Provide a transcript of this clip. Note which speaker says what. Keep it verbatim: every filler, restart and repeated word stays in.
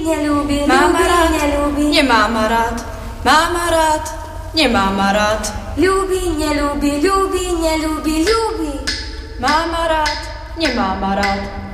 Speaker 1: Neľúbi,
Speaker 2: Mám
Speaker 1: ľúbi,
Speaker 2: rád,
Speaker 1: neľúbi.
Speaker 2: nemám rád. Mám rád, nemám rád.
Speaker 1: Ľúbi, neľúbi, ľúbi, neľúbi, ľúbi.
Speaker 2: Mám rád, nemám rád.